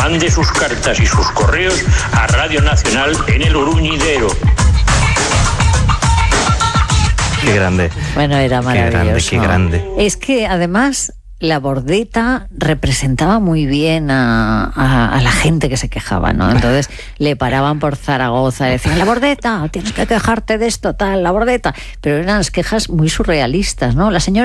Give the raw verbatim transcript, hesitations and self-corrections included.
mande sus cartas y sus correos a Radio Nacional en el Gruñidero. Qué grande. Bueno, era maravilloso. Qué grande, qué grande. Es que además la Bordeta representaba muy bien a, a, a la gente que se quejaba, ¿no? Entonces le paraban por Zaragoza, le decían, la Bordeta, tienes que quejarte de esto, tal, la Bordeta. Pero eran las quejas muy surrealistas, ¿no? La señora